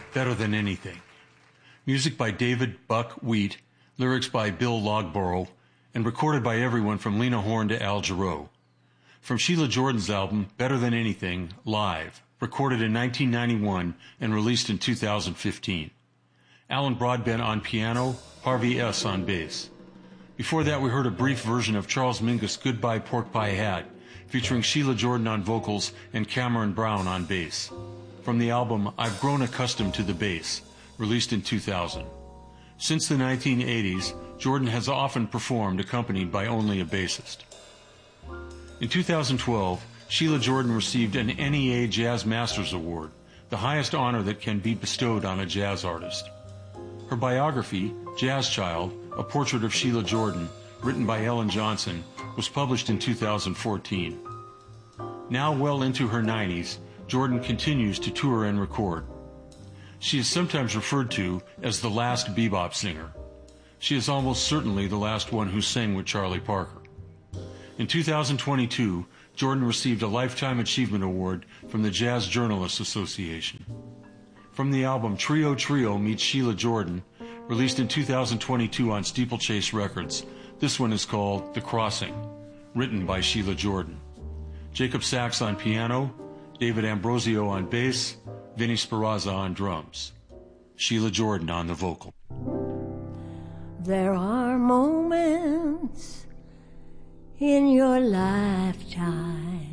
Better Than Anything. Music by David Buck Wheat, lyrics by Bill Logborough, and recorded by everyone from Lena Horne to Al Jarreau. From Sheila Jordan's album Better Than Anything, Live, recorded in 1991 and released in 2015. Alan Broadbent on piano, Harvey S. on bass. Before that, we heard a brief version of Charles Mingus' Goodbye Pork Pie Hat, featuring Sheila Jordan on vocals and Cameron Brown on bass. From the album I've Grown Accustomed to the Bass, released in 2000. Since the 1980s, Jordan has often performed accompanied by only a bassist. In 2012, Sheila Jordan received an NEA Jazz Masters Award, the highest honor that can be bestowed on a jazz artist. Her biography, Jazz Child, A Portrait of Sheila Jordan, written by Ellen Johnson, was published in 2014. Now well into her 90s, Jordan continues to tour and record. She is sometimes referred to as the last bebop singer. She is almost certainly the last one who sang with Charlie Parker. In 2022, Jordan received a Lifetime Achievement Award from the Jazz Journalists Association. From the album Trio Trio Meets Sheila Jordan, released in 2022 on Steeplechase Records, this one is called The Crossing, written by Sheila Jordan. Jacob Sachs on piano, David Ambrosio on bass, Vinny Speranza on drums. Sheila Jordan on the vocal. There are moments in your lifetime